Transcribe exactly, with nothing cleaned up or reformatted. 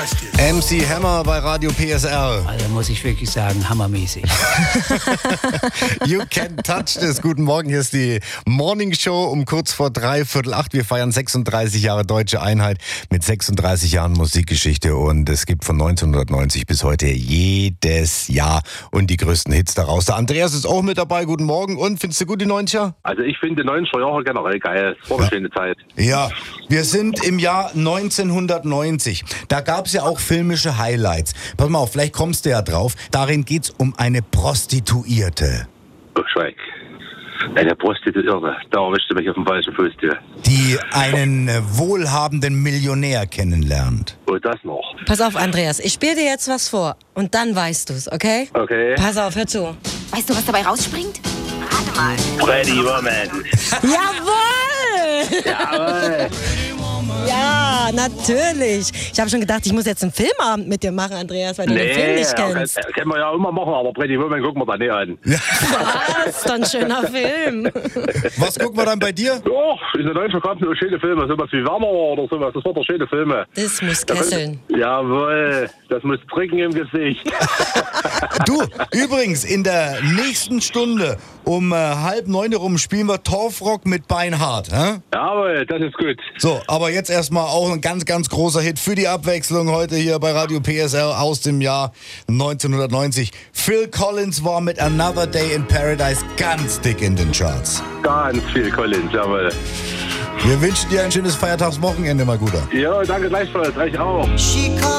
M C Hammer bei Radio P S R. Also muss ich wirklich sagen, hammermäßig. You can touch this. Guten Morgen, hier ist die Morning Show um kurz vor drei, Viertel acht. Wir feiern sechsunddreißig Jahre Deutsche Einheit mit sechsunddreißig Jahren Musikgeschichte und es gibt von neunzehnhundertneunzig bis heute jedes Jahr und die größten Hits daraus. Der Andreas ist auch mit dabei. Guten Morgen und findest du gut die neunziger? Also ich finde die neunziger Jahre generell geil. Es war eine Ja. schöne Zeit. Ja, wir sind im Jahr neunzehnhundertneunzig. Da gab es ja auch filmische Highlights. Pass mal auf, vielleicht kommst du ja drauf. Darin geht's um eine Prostituierte, Oh, Schweig. Eine Prostituierte. Da erwischst du mich auf dem falschen Fuß, du. die einen äh, wohlhabenden Millionär kennenlernt. Oh, das noch. Pass auf, Andreas, ich spiele dir jetzt was vor und dann weißt du's, okay? Okay. Pass auf, hör zu. Weißt du, was dabei rausspringt? Rate mal. Pretty Woman. Jawohl! Jawohl. Ja, natürlich. Ich habe schon gedacht, ich muss jetzt einen Filmabend mit dir machen, Andreas, weil du den Film nicht kennst. Kann, können wir ja immer machen, aber Pretty Woman gucken wir da nicht an. Was? Dann schöner Film. Was gucken wir dann bei dir? Ja, in den neunzigern gab es noch schöne Filme, sowas wie Werner oder sowas. Das waren doch schöne Filme. Das muss kesseln. Jawohl, das muss pricken im Gesicht. Du, übrigens, in der nächsten Stunde um äh, halb neun rum spielen wir Torfrock mit Beinhard. Hä? Jawohl, das ist gut. So, aber jetzt erstmal auch ein ganz, ganz großer Hit für die Abwechslung heute hier bei Radio P S R aus dem Jahr neunzehnhundertneunzig. Phil Collins war mit Another Day in Paradise ganz dick in den Charts. Ganz viel Collins, jawohl. Wir wünschen dir ein schönes Feiertagswochenende, mein Guter. Ja, danke gleichfalls, euch auch. She called